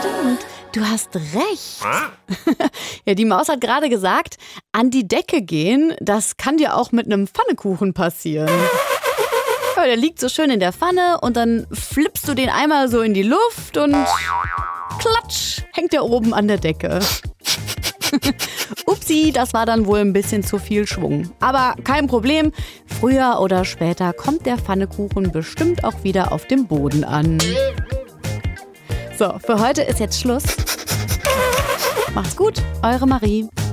stimmt. Du hast recht. Ja, die Maus hat gerade gesagt, an die Decke gehen, das kann dir auch mit einem Pfannekuchen passieren. Ja, der liegt so schön in der Pfanne und dann flippst du den einmal so in die Luft und klatsch, hängt der oben an der Decke. Upsi, das war dann wohl ein bisschen zu viel Schwung. Aber kein Problem, früher oder später kommt der Pfannekuchen bestimmt auch wieder auf dem Boden an. So, für heute ist jetzt Schluss. Macht's gut, eure Marie.